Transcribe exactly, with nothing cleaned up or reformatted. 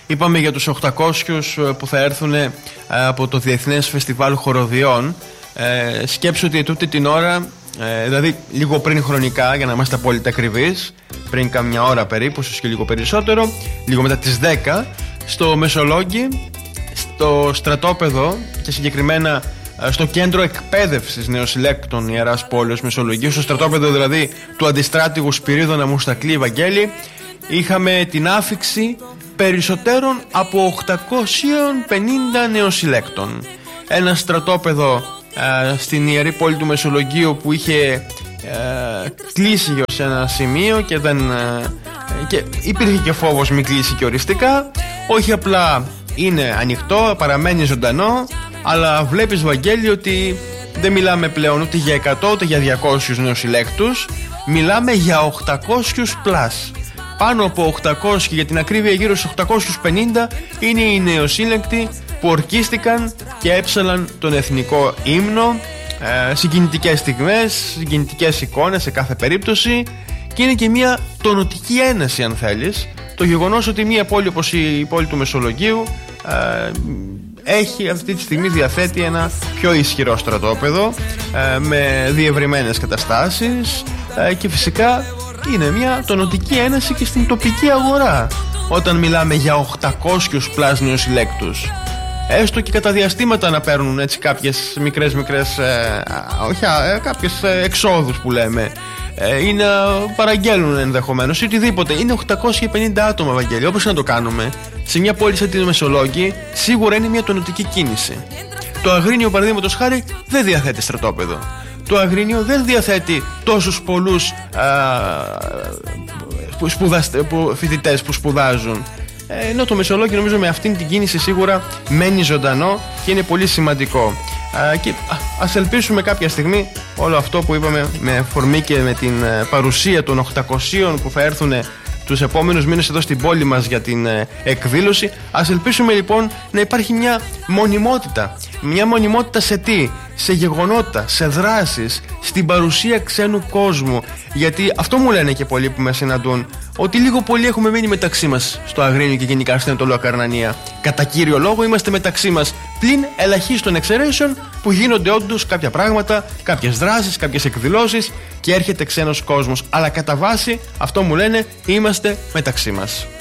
Είπαμε για τους οκτακόσιους που θα έρθουν από το Διεθνές Φεστιβάλ Χοροδιών. ε, Σκέψου ότι τούτη την ώρα, ε, δηλαδή λίγο πριν χρονικά, για να είμαστε απόλυτα ακριβείς, πριν καμιά ώρα περίπου, ίσως και λίγο περισσότερο, λίγο μετά τις δέκα, στο Μεσολόγγι, στο στρατόπεδο και συγκεκριμένα στο κέντρο εκπαίδευσης νεοσυλλέκτων Ιεράς Πόλεως Μεσολογγίου, στο στρατόπεδο δηλαδή του Αντιστράτηγου Σπυρίδωνα Μουστακλή Βαγγέλη, είχαμε την άφιξη περισσότερων από οκτακόσιων πενήντα νεοσυλλέκτων. Ένα στρατόπεδο ε, στην Ιερή Πόλη του Μεσολογγίου που είχε ε, κλείσει σε ένα σημείο και, δεν, ε, και υπήρχε και φόβος μη κλείσει και οριστικά. Όχι απλά είναι ανοιχτό, παραμένει ζωντανό, αλλά βλέπεις, Βαγγέλη, ότι δεν μιλάμε πλέον ούτε για εκατό ούτε για διακόσιους νεοσυλλέκτους, μιλάμε για οκτακόσιους πλας. Πάνω από οκτακόσιοι, για την ακρίβεια γύρω στους οκτακόσιους πενήντα, είναι οι νεοσύλλεκτοι που ορκίστηκαν και έψαλαν τον εθνικό ύμνο. ε, Συγκινητικές στιγμές, συγκινητικές εικόνες σε κάθε περίπτωση. Και είναι και μια τονωτική ένεση, αν θέλεις, το γεγονός ότι μια πόλη όπως η πόλη του Μεσολογγίου ε, έχει αυτή τη στιγμή, διαθέτει ένα πιο ισχυρό στρατόπεδο ε, με διευρυμένες καταστάσεις ε, και φυσικά είναι μια τονωτική ένεση και στην τοπική αγορά όταν μιλάμε για οκτακόσιους πλας νεοσυλλέκτους. Έστω και κατά διαστήματα να παίρνουν έτσι κάποιες μικρές μικρές ε, όχι, ε, κάποιες ε, εξόδους που λέμε ε, ή να παραγγέλνουν ενδεχομένως ή οτιδήποτε. Είναι οκτακόσια πενήντα άτομα, Βαγγέλη, όπως να το κάνουμε σε μια πόλη σαν τη Μεσολόγγι, σίγουρα είναι μια τονωτική κίνηση. Το Αγρίνιο, παραδείγματος χάρη, δεν διαθέτει στρατόπεδο. Το Αγρίνιο δεν διαθέτει τόσους πολλούς φοιτητές που σπουδάζουν. Ε, ενώ το Μεσολόγγι, νομίζω, με αυτήν την κίνηση σίγουρα μένει ζωντανό και είναι πολύ σημαντικό. Α, και α, ας ελπίσουμε κάποια στιγμή όλο αυτό που είπαμε με αφορμή και με την ε, παρουσία των οκτακοσίων που θα έρθουν τους επόμενους μήνες εδώ στην πόλη μας για την ε, εκδήλωση. Ας ελπίσουμε λοιπόν να υπάρχει μια μονιμότητα. Μια μονιμότητα σε τι? Σε γεγονότα, σε δράσεις, στην παρουσία ξένου κόσμου. Γιατί αυτό μου λένε και πολλοί που με συναντούν, ότι λίγο πολύ έχουμε μείνει μεταξύ μας στο Αγρίνιο και γενικά στην Ανατολού Ακαρνανία. Κατά κύριο λόγο είμαστε μεταξύ μας, πλην ελαχίστων εξαιρέσεων που γίνονται όντως κάποια πράγματα, κάποιες δράσεις, κάποιες εκδηλώσεις και έρχεται ξένος κόσμος. Αλλά κατά βάση, αυτό μου λένε, είμαστε μεταξύ μας.